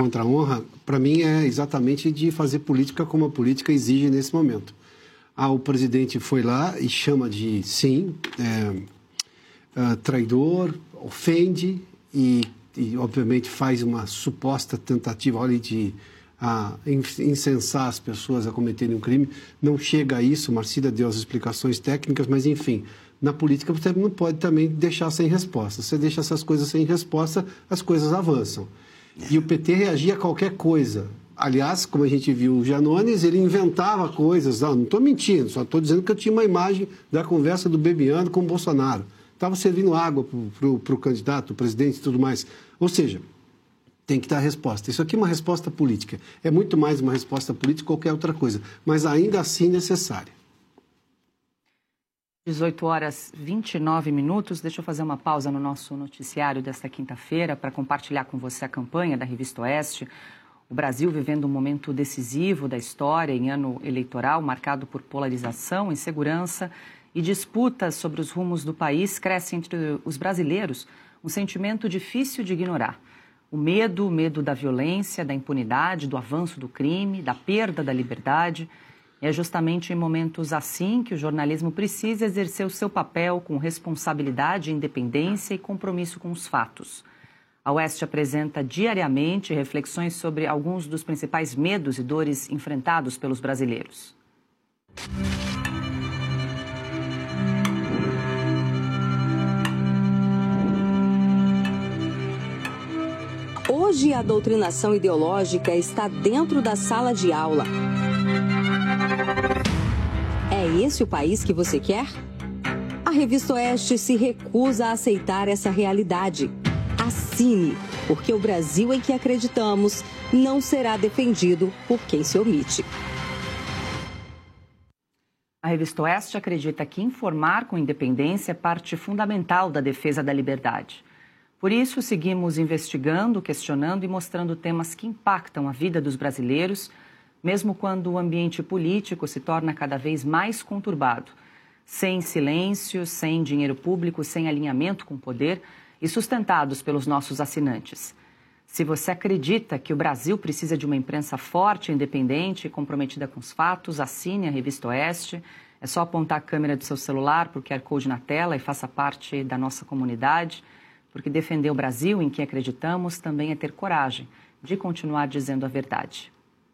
contra a honra, para mim é exatamente de fazer política como a política exige nesse momento. O presidente foi lá e chama de, sim, traidor, ofende e, obviamente, faz uma suposta tentativa de incensar as pessoas a cometerem um crime. Não chega a isso, Marcília deu as explicações técnicas, mas, enfim, na política você não pode também deixar sem resposta. Se você deixa essas coisas sem resposta, as coisas avançam. E o PT reagia a qualquer coisa. Aliás, como a gente viu o Janones, ele inventava coisas. Não estou mentindo, só estou dizendo que eu tinha uma imagem da conversa do Bebiano com o Bolsonaro. Estava servindo água para o candidato, o presidente e tudo mais. Ou seja, tem que dar resposta. Isso aqui é uma resposta política. É muito mais uma resposta política que qualquer outra coisa, mas ainda assim necessária. 18h29. Deixa eu fazer uma pausa no nosso noticiário desta quinta-feira para compartilhar com você a campanha da Revista Oeste. O Brasil vivendo um momento decisivo da história em ano eleitoral, marcado por polarização, insegurança e disputas sobre os rumos do país, cresce entre os brasileiros um sentimento difícil de ignorar. O medo da violência, da impunidade, do avanço do crime, da perda da liberdade. É justamente em momentos assim que o jornalismo precisa exercer o seu papel com responsabilidade, independência e compromisso com os fatos. A Oeste apresenta diariamente reflexões sobre alguns dos principais medos e dores enfrentados pelos brasileiros. Hoje a doutrinação ideológica está dentro da sala de aula. É esse o país que você quer? A Revista Oeste se recusa a aceitar essa realidade. Assine, porque o Brasil em que acreditamos não será defendido por quem se omite. A Revista Oeste acredita que informar com independência é parte fundamental da defesa da liberdade. Por isso, seguimos investigando, questionando e mostrando temas que impactam a vida dos brasileiros, mesmo quando o ambiente político se torna cada vez mais conturbado. Sem silêncio, sem dinheiro público, sem alinhamento com o poder e sustentados pelos nossos assinantes. Se você acredita que o Brasil precisa de uma imprensa forte, independente e comprometida com os fatos, assine a Revista Oeste. É só apontar a câmera do seu celular para o QR Code na tela e faça parte da nossa comunidade, porque defender o Brasil em que acreditamos também é ter coragem de continuar dizendo a verdade.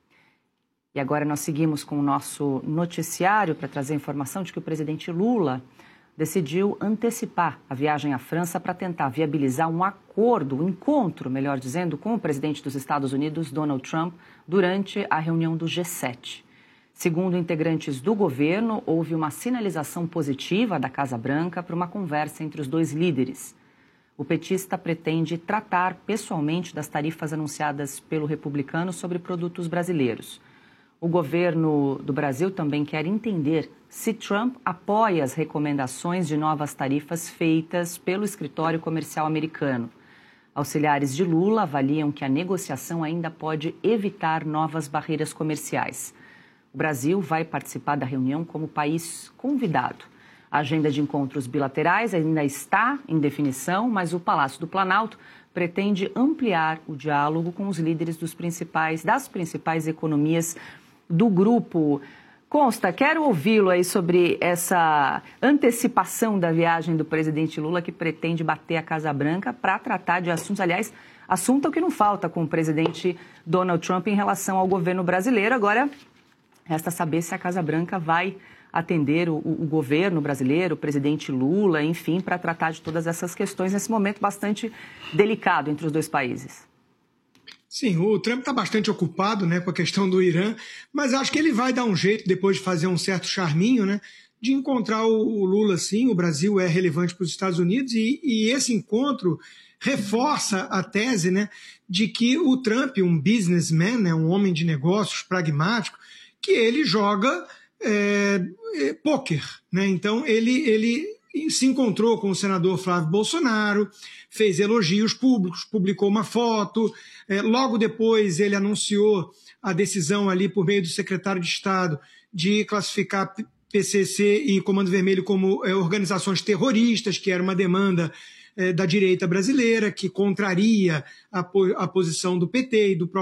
E agora nós seguimos com o nosso noticiário para trazer a informação de que o presidente Lula decidiu antecipar a viagem à França para tentar viabilizar um acordo, um encontro, melhor dizendo, com o presidente dos Estados Unidos, Donald Trump, durante a reunião do G7. Segundo integrantes do governo, houve uma sinalização positiva da Casa Branca para uma conversa entre os dois líderes. O petista pretende tratar pessoalmente das tarifas anunciadas pelo republicano sobre produtos brasileiros. O governo do Brasil também quer entender se Trump apoia as recomendações de novas tarifas feitas pelo escritório comercial americano. Auxiliares de Lula avaliam que a negociação ainda pode evitar novas barreiras comerciais. O Brasil vai participar da reunião como país convidado. A agenda de encontros bilaterais ainda está em definição, mas o Palácio do Planalto pretende ampliar o diálogo com os líderes das principais economias do grupo. Consta, quero ouvi-lo aí sobre essa antecipação da viagem do presidente Lula, que pretende bater a Casa Branca para tratar de assuntos, aliás, assunto que não falta com o presidente Donald Trump em relação ao governo brasileiro. Agora, resta saber se a Casa Branca vai atender o governo brasileiro, o presidente Lula, enfim, para tratar de todas essas questões nesse momento bastante delicado entre os dois países. Sim, o Trump está bastante ocupado, né, com a questão do Irã, mas acho que ele vai dar um jeito, depois de fazer um certo charminho, né, de encontrar o Lula, sim. O Brasil é relevante para os Estados Unidos e esse encontro reforça a tese, né, de que o Trump, um businessman, né, um homem de negócios pragmático, que ele joga pôquer, né? Então ele se encontrou com o senador Flávio Bolsonaro, fez elogios públicos, publicou uma foto. Logo depois ele anunciou a decisão ali por meio do secretário de Estado de classificar PCC e Comando Vermelho como organizações terroristas, que era uma demanda da direita brasileira, que contraria a posição do PT e do próprio